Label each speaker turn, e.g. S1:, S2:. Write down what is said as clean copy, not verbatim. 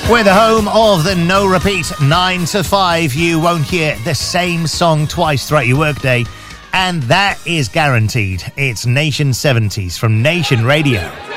S1: We're the home of the no repeat 9 to 5. You won't hear the same song twice throughout your workday, and that is guaranteed. It's Nation 70s from Nation Radio.